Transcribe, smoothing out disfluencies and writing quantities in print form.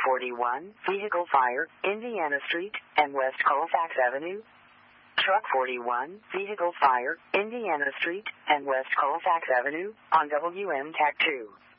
41, vehicle fire, Indiana Street and West Colfax Avenue. Truck 41, vehicle fire, Indiana Street and West Colfax Avenue on WMTAC 2.